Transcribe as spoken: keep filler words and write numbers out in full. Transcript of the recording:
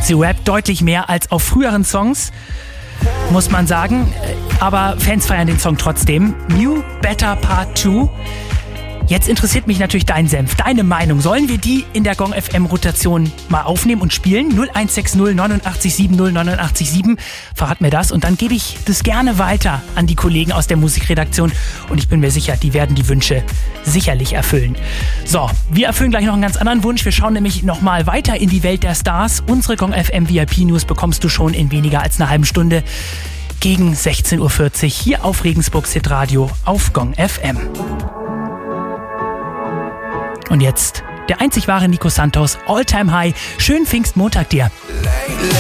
Sie rappt deutlich mehr als auf früheren Songs, muss man sagen. Aber Fans feiern den Song trotzdem. New Better Part zwei. Jetzt interessiert mich natürlich dein Senf, deine Meinung. Sollen wir die in der Gong F M Rotation mal aufnehmen und spielen? null eins sechs null neunundachtzig sieben null neunundachtzig sieben. Verrat mir das und dann gebe ich das gerne weiter an die Kollegen aus der Musikredaktion. Und ich bin mir sicher, die werden die Wünsche sicherlich erfüllen. So, wir erfüllen gleich noch einen ganz anderen Wunsch. Wir schauen nämlich nochmal weiter in die Welt der Stars. Unsere Gong F M V I P News bekommst du schon in weniger als einer halben Stunde gegen sechzehn Uhr vierzig hier auf Regensburgs Hitradio auf Gong F M. Und jetzt der einzig wahre Nico Santos, All Time High. Schönen Pfingstmontag dir.